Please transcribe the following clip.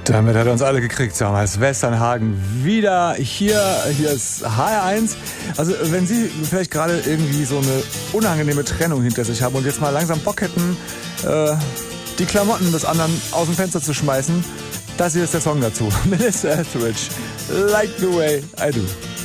Damit hat er uns alle gekriegt, damals. Westernhagen wieder hier ist HR1. Also wenn Sie vielleicht gerade irgendwie so eine unangenehme Trennung hinter sich haben und jetzt mal langsam Bock hätten, die Klamotten des anderen aus dem Fenster zu schmeißen, das hier ist der Song dazu. Melissa Etheridge, Like the Way I Do.